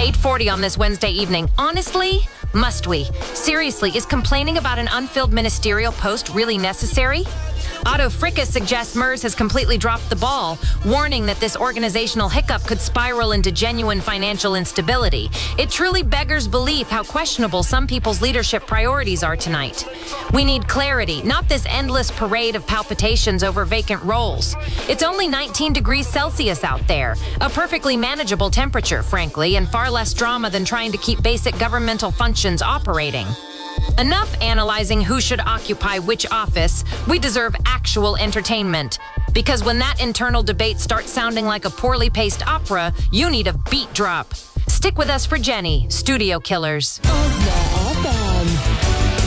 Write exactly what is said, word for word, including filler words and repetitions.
eight forty on this Wednesday evening. Honestly, must we? Seriously, is complaining about an unfilled ministerial post really necessary? Otto Frickus suggests MERS has completely dropped the ball, warning that this organizational hiccup could spiral into genuine financial instability. It truly beggars belief how questionable some people's leadership priorities are tonight. We need clarity, not this endless parade of palpitations over vacant roles. It's only nineteen degrees Celsius out there, a perfectly manageable temperature, frankly, and far less drama than trying to keep basic governmental functions operating. Enough analyzing who should occupy which office. We deserve actual entertainment. Because when that internal debate starts sounding like a poorly paced opera, you need a beat drop. Stick with us for Jenny, Studio Killers.